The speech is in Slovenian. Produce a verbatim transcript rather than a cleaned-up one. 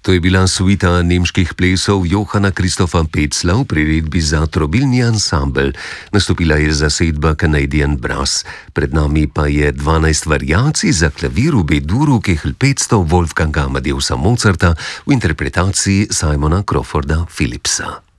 To je bila suita nemških plesov Johana Christopha Petzla v priredbi za trobilni ansambel. Nastopila je zasedba Canadian Brass. Pred nami pa je dvanajst variacij za klavir v B-duru Kehl petsto Wolfganga Amadeusa Mozarta v interpretaciji Simona Crawforda Phillipsa.